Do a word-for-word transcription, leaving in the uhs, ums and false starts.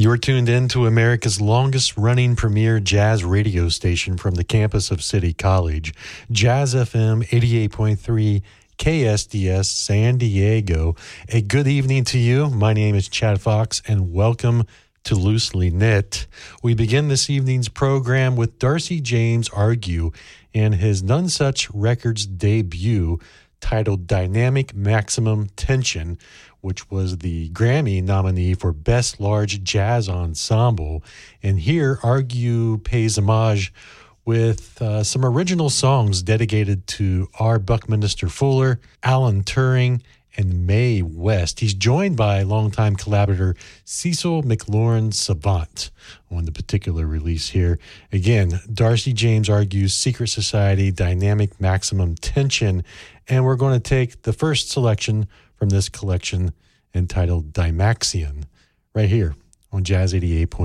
You're tuned in to America's longest-running premier jazz radio station from the campus of City College, Jazz F M eighty-eight point three K S D S San Diego. A good evening to you. My name is Chad Fox, and welcome to Loosely Knit. We begin this evening's program with Darcy James Argue and his None Such Records debut titled Dynamic Maximum Tension, which was the Grammy nominee for Best Large Jazz Ensemble. And here, Argue pays homage with uh, some original songs dedicated to R. Buckminster Fuller, Alan Turing, and Mae West. He's joined by longtime collaborator Cecil McLaurin Savant on the particular release here. Again, Darcy James Argues Secret Society, Dynamic Maximum Tension, and we're going to take the first selection from this collection entitled Dymaxion right here on Jazz eighty-eight point three.